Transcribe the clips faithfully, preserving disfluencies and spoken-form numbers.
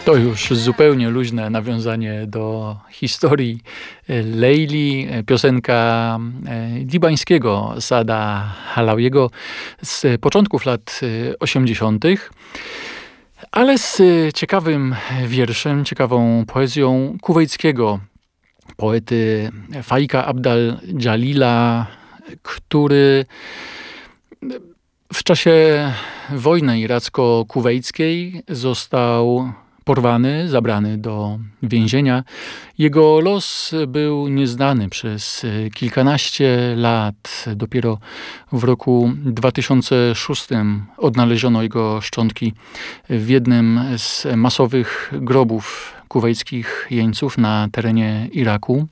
To już zupełnie luźne nawiązanie do historii Lejli. Piosenka libańskiego Saada Halawiego z początków lat osiemdziesiątych. Ale z ciekawym wierszem, ciekawą poezją kuwejskiego poety Faika Abdal Jalila, który w czasie wojny iracko-kuwejskiej został porwany, zabrany do więzienia. Jego los był nieznany przez kilkanaście lat. Dopiero w roku dwa tysiące szóstym odnaleziono jego szczątki w jednym z masowych grobów kuwejskich jeńców na terenie Iraku.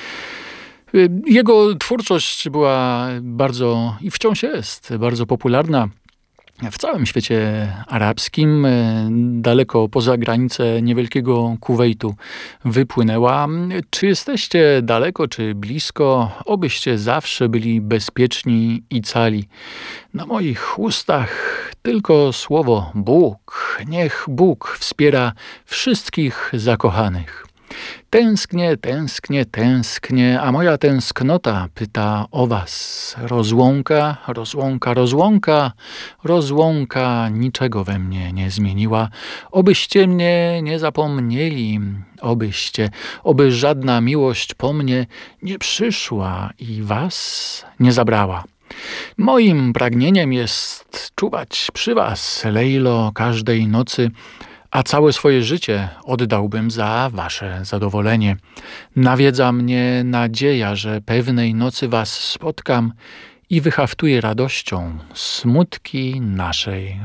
Jego twórczość była bardzo i wciąż jest bardzo popularna w całym świecie arabskim. Daleko poza granice niewielkiego Kuwejtu wypłynęła. Czy jesteście daleko, czy blisko, obyście zawsze byli bezpieczni i cali. Na moich ustach tylko słowo Bóg. Niech Bóg wspiera wszystkich zakochanych. Tęsknię, tęsknię, tęsknię, a moja tęsknota pyta o was. Rozłąka, rozłąka, rozłąka, rozłąka niczego we mnie nie zmieniła. Obyście mnie nie zapomnieli, obyście, oby żadna miłość po mnie nie przyszła i was nie zabrała. Moim pragnieniem jest czuwać przy was, Lejlo, każdej nocy, a całe swoje życie oddałbym za wasze zadowolenie. Nawiedza mnie nadzieja, że pewnej nocy was spotkam i wyhaftuję radością smutki naszej